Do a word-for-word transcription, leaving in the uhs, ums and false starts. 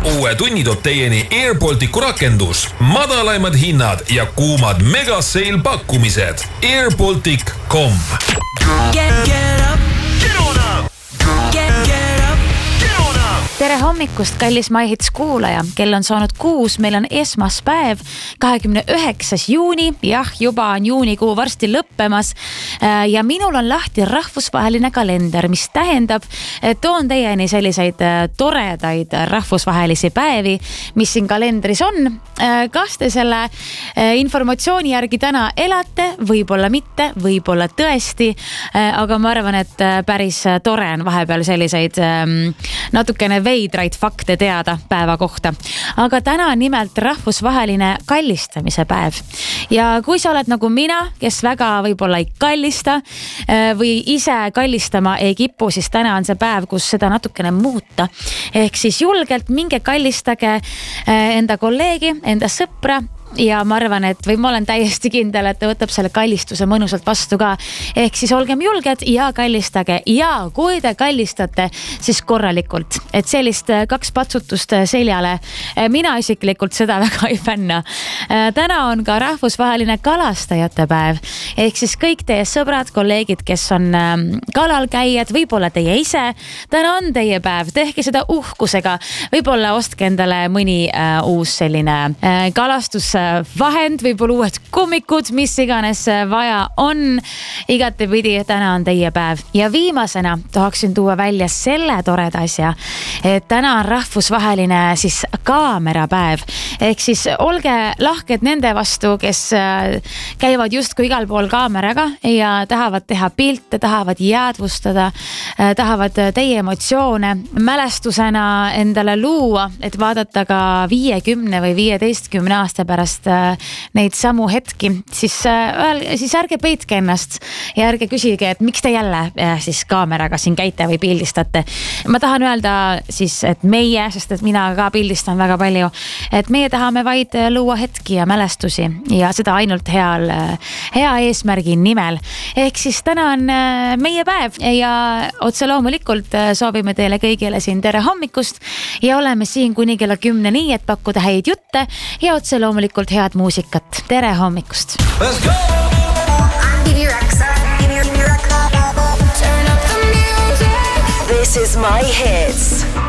Uue tunni toob teieni AirBalticu rakendus, madalaimad hinnad ja kuumad megaseil pakkumised. airbaltic dot com. Get, get up. Get on up. Get, get up. Get on up. Tere hommikust, kallis My Hits kuulaja. Kell on saanud kuus, meil on esmaspäev, kahekümne üheksas juuni. Jah, juba on juunikuu varsti lõppemas. Ja minul on lahti rahvusvaheline kalender, mis tähendab, et toon teieni selliseid toredaid rahvusvahelisi päevi, mis siin kalendris on. Kas te selle informatsiooni järgi täna elate? Võib-olla mitte, võib-olla tõesti. Aga ma arvan, et päris tore on vahepeal selliseid natukene veidraid fakte teada päeva kohta. Aga täna on nimelt rahvusvaheline kallistamise päev. Ja kui sa oled nagu mina, kes väga võib-olla ei kallista või ise kallistama ei kipu, siis täna on see päev, kus seda natukene muuta. Ehk siis julgelt minge kallistage enda kolleegi, enda sõpra. Ja ma arvan, et või ma olen täiesti kindel, et ta võtab selle kallistuse mõnusalt vastu ka. Ehk siis olgem julged ja kallistage. Ja kui te kallistate, siis korralikult. Et sellist kaks patsutust seljale, mina isiklikult seda väga ei fänna. Täna on ka rahvusvaheline kalastajate päev. Ehk siis kõik teie sõbrad, kolleegid, kes on kalal käijad, võib-olla teie ise. Täna on teie päev. Tehke seda uhkusega. Võib-olla ostke endale mõni uh, uus selline uh, kalastus vahend, võib-olla uued kummikud, mis iganes vaja on. Igatepidi täna on teie päev. Ja viimasena tahaksin tuua välja selle toreda asja, et täna on rahvusvaheline siis kaamerapäev. Ehk siis olge lahked nende vastu, kes käivad justkui igal pool kaameraga ja tahavad teha pilte, tahavad jäädvustada, tahavad teie emotsioone mälestusena endale luua, et vaadata ka viiekümne või viieteistkümne aasta pärast neid samu hetki, siis, siis ärge peitke ennast ja ärge küsige, et miks te jälle siis kaameraga siin käite või pildistate. Ma tahan öelda siis, et meie, sest et mina ka pildistan väga palju, et meie tahame vaid luua hetki ja mälestusi ja seda ainult heal, hea eesmärgi nimel. Ehk siis täna on meie päev ja otse loomulikult soovime teile kõigile siin tere hommikust ja oleme siin kuni kella kümneni, et pakkuda häid jutte ja otse loomulikult head muusikat. Tere hommikust! Let's go! Give me Rexa, give me Rexa. Turn up the music. This is My Hits.